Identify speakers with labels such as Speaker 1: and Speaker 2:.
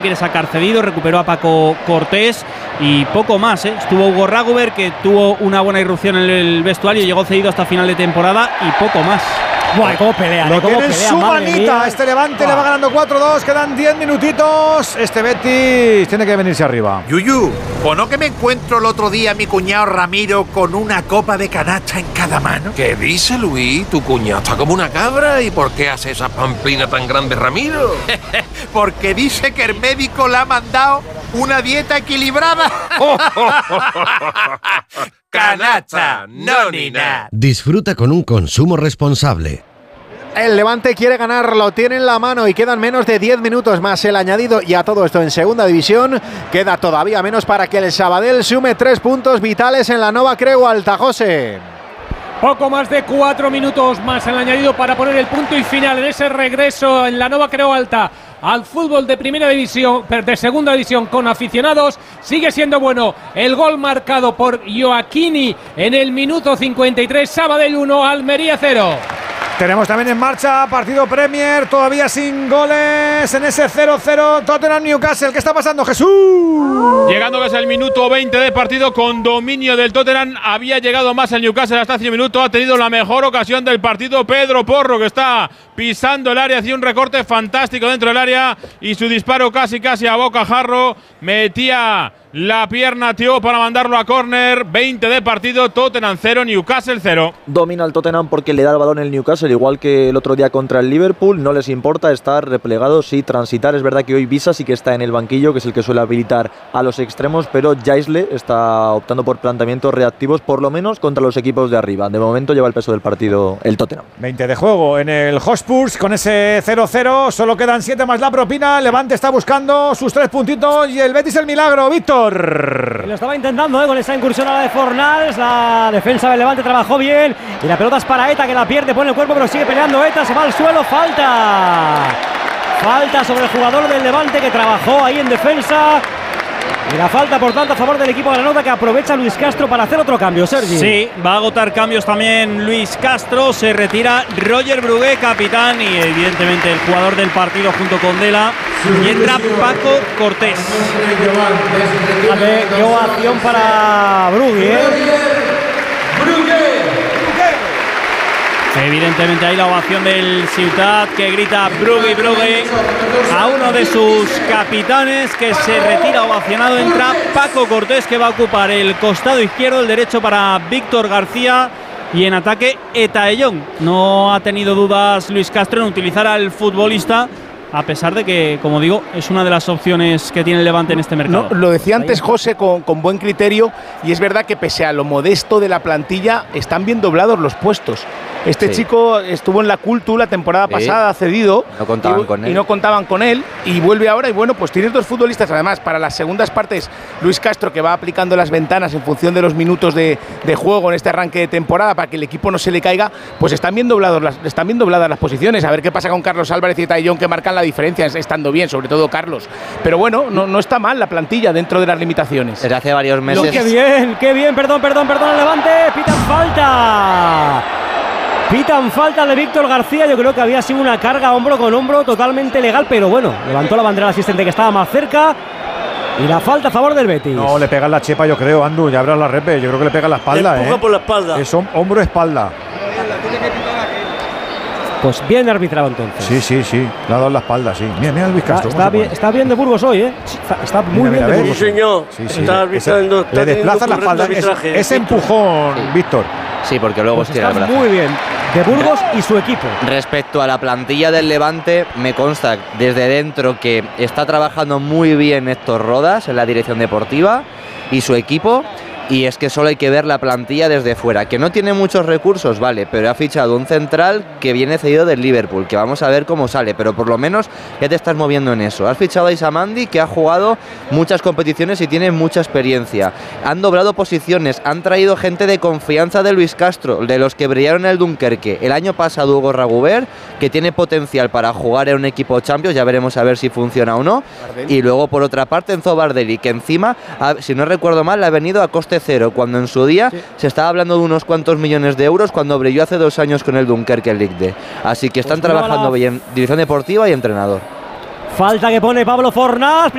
Speaker 1: quiere sacar cedido, recuperó a Paco Cortés y poco más, ¿eh? Estuvo Hugo Raguber, que tuvo una buena irrupción en el vestuario, llegó cedido hasta final de temporada y poco más.
Speaker 2: Buah, cómo pelea,
Speaker 3: lo tiene en su manita. Este Levante le va ganando 4-2, quedan 10 minutitos. Este Betis tiene que venirse arriba.
Speaker 4: Yuyu, ¿o no que me encuentro el otro día a mi cuñado Ramiro con una copa de canasta en cada mano?
Speaker 5: ¿Qué dice Luis? Tu cuñado está como una cabra. ¿Y por qué hace esa pamplina tan grande, Ramiro?
Speaker 4: Porque dice que el médico le ha mandado una dieta equilibrada.
Speaker 5: Canasta, no ni nada.
Speaker 6: Disfruta con un consumo responsable.
Speaker 7: El Levante quiere ganar, lo tiene en la mano y quedan menos de 10 minutos más el añadido, y a todo esto en segunda división queda todavía menos para que el Sabadell sume 3 puntos vitales en la Nova Creu Alta. José.
Speaker 2: Poco más de 4 minutos más el añadido para poner el punto y final en ese regreso en la Nova Creu Alta al fútbol de primera división, de segunda división con aficionados. Sigue siendo bueno el gol marcado por Joaquini en el minuto 53. Sabadell 1, Almería 0.
Speaker 3: Tenemos también en marcha partido Premier, todavía sin goles en ese 0-0 Tottenham-Newcastle. ¿Qué está pasando, Jesús?
Speaker 8: Llegando casi al minuto 20 de partido con dominio del Tottenham. Había llegado más el Newcastle hasta hace un minuto. Ha tenido la mejor ocasión del partido Pedro Porro, que está pisando el área. Hacía un recorte fantástico dentro del área y su disparo casi a bocajarro. Metía la pierna Thiago para mandarlo a córner. 20 de partido, Tottenham 0, Newcastle 0.
Speaker 9: Domina el Tottenham porque le da el balón el Newcastle, igual que el otro día contra el Liverpool. No les importa estar replegados y transitar. Es verdad que hoy Visa sí que está en el banquillo, que es el que suele habilitar a los extremos, pero Jaisle está optando por planteamientos reactivos, por lo menos contra los equipos de arriba. De momento lleva el peso del partido el Tottenham.
Speaker 3: 20 de juego en el Hotspur con ese 0-0. Solo quedan 7 más la propina. Levante está buscando sus 3 puntitos y el Betis el milagro. Víctor.
Speaker 2: Lo estaba intentando con esa incursión a la de Fornals. La defensa del Levante trabajó bien y la pelota es para Eta, que la pierde, pone el cuerpo pero sigue peleando. Eta se va al suelo, falta sobre el jugador del Levante que trabajó ahí en defensa. Y la falta, por tanto, a favor del equipo de la Nota, que aprovecha Luis Castro para hacer otro cambio, Sergi.
Speaker 1: Sí, va a agotar cambios también Luis Castro. Se retira Roger Brugué, capitán, y evidentemente el jugador del partido junto con Dela. Y entra Paco Cortés.
Speaker 2: Fíjate, qué ovación para Brugué,
Speaker 1: Evidentemente ahí la ovación del Ciutat, que grita Brugui, Brugui a uno de sus capitanes, que se retira ovacionado. Entra Paco Cortés, que va a ocupar el costado izquierdo, el derecho para Víctor García, y en ataque Etaellón. No ha tenido dudas Luis Castro en utilizar al futbolista, a pesar de que, como digo, es una de las opciones que tiene el Levante en este mercado.
Speaker 10: No, lo decía antes José con buen criterio, y es verdad que pese a lo modesto de la plantilla, están bien doblados los puestos. Este chico estuvo en la Cultu la temporada pasada, cedido,
Speaker 9: no contaban con él.
Speaker 10: Y no contaban con él, y vuelve ahora, y bueno, pues tienes 2 futbolistas. Además, para las segundas partes, Luis Castro, que va aplicando las ventanas en función de los minutos de juego en este arranque de temporada, para que el equipo no se le caiga, pues están bien dobladas las posiciones. A ver qué pasa con Carlos Álvarez y Etaellón, que marcan la diferencia, estando bien, sobre todo Carlos. Pero bueno, no está mal la plantilla dentro de las limitaciones.
Speaker 9: Desde hace varios meses.
Speaker 2: Qué bien, perdón, Levante, pitan falta de Víctor García. Yo creo que había sido una carga hombro con hombro totalmente legal, pero bueno, levantó la bandera el asistente, que estaba más cerca, y la falta a favor del Betis.
Speaker 3: No, le pega en la chepa, yo creo, Andu, ya abras la repe, yo creo que le pega en la espalda.
Speaker 11: Le empuja por la espalda.
Speaker 3: Es hombro-espalda.
Speaker 2: Pues bien arbitrado entonces.
Speaker 3: Sí, le ha dado en la espalda, sí. Mira Luis Castro.
Speaker 2: Está bien de Burgos hoy, ¿eh? Está muy bien de Burgos.
Speaker 11: Sí, señor. Está arbitrando.
Speaker 3: Le desplaza la espalda. Ese empujón, Víctor.
Speaker 9: Sí, porque luego
Speaker 2: pues está el brazo. Muy bien, de Burgos y su equipo.
Speaker 9: Respecto a la plantilla del Levante, me consta desde dentro que está trabajando muy bien Héctor Rodas en la dirección deportiva y su equipo. Y es que solo hay que ver la plantilla desde fuera, que no tiene muchos recursos, vale, pero ha fichado un central que viene cedido del Liverpool, que vamos a ver cómo sale, pero por lo menos ya te estás moviendo en eso. Has fichado a Isamandi, que ha jugado muchas competiciones y tiene mucha experiencia. Han doblado posiciones, han traído gente de confianza de Luis Castro, de los que brillaron en el Dunkerque. El año pasado Hugo Raguber, que tiene potencial para jugar en un equipo Champions, ya veremos a ver si funciona o no. Y luego por otra parte Enzo Bardelli, que encima, si no recuerdo mal, ha venido a coste cero, cuando en su día se estaba hablando de unos cuantos millones de euros cuando brilló hace 2 años con el Dunkerque League D. Así que están trabajando bien, dirección deportiva y entrenador.
Speaker 2: Falta que pone Pablo Fornals.